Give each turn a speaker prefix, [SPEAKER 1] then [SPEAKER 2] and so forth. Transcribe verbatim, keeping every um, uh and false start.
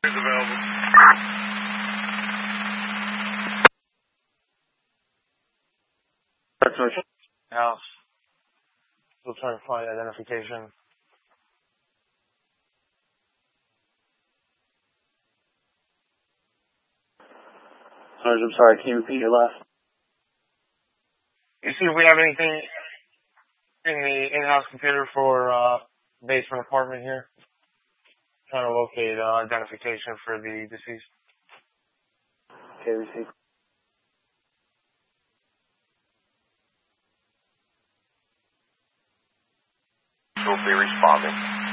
[SPEAKER 1] Is available. That's my house. Still trying to find identification. Sarge, I'm sorry, can you repeat your last? You see if we have anything in the in-house computer for uh basement apartment here? Trying to locate uh, identification for the deceased. Okay, receive. Will be responding.